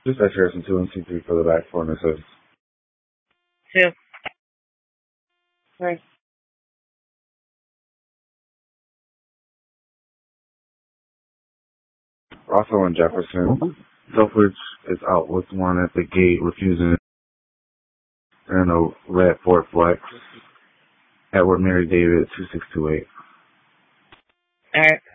Just at Harrison 2 and C3 for the back four misses. 2. 3. Russell and Jefferson. Selfridge is out with one at the gate, refusing and a red Ford Flex. Edward Mary David 2628. Alright.